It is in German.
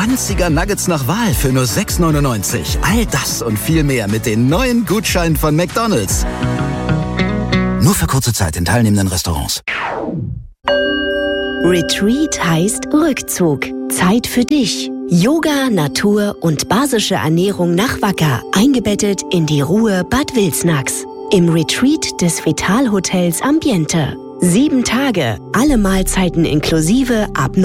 20er Nuggets nach Wahl für nur 6,99. All das und viel mehr mit den neuen Gutscheinen von McDonald's. Nur für kurze Zeit in teilnehmenden Restaurants. Retreat heißt Rückzug. Zeit für dich. Yoga, Natur und basische Ernährung nach Wacker. Eingebettet in die Ruhe Bad Wilsnax. Im Retreat des Vital Hotels Ambiente. 7 Tage, alle Mahlzeiten inklusive ab